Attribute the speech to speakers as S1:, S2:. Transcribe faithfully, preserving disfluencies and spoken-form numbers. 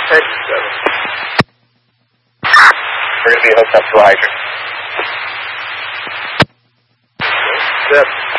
S1: Attention, seven.
S2: We're going to be hooked up to a hydrant.
S1: Seven.